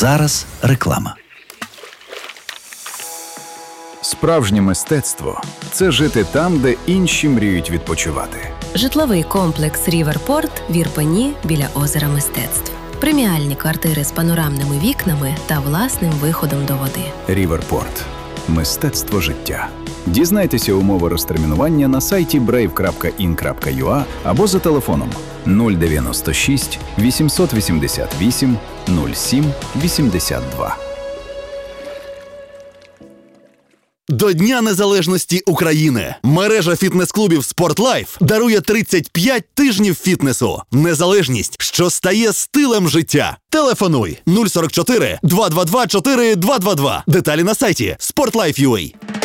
зараз реклама. Справжнє мистецтво – це жити там, де інші мріють відпочивати. Житловий комплекс «Ріверпорт» в Ірпені біля озера Мистецтв. Преміальні квартири з панорамними вікнами та власним виходом до води. «Ріверпорт» – мистецтво життя. Дізнайтеся умови розтермінування на сайті brave.in.ua або за телефоном 096 888 07 82. До Дня Незалежності України мережа фітнес-клубів «Спортлайф» дарує 35 тижнів фітнесу. Незалежність, що стає стилем життя. Телефонуй 044 222 4222. Деталі на сайті sportlife.ua.